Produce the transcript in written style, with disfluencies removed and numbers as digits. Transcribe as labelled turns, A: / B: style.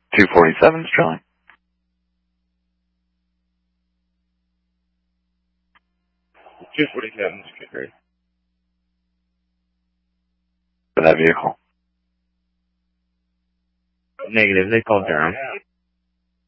A: 247's Charlie.
B: For that vehicle.
C: Negative. They called Durham.